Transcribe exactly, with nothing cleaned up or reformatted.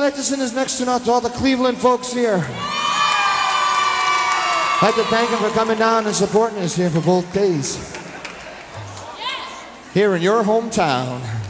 like to send this next tune out to all the Cleveland folks here. I'd like to thank them for coming down and supporting us here for both days. Here in your hometown.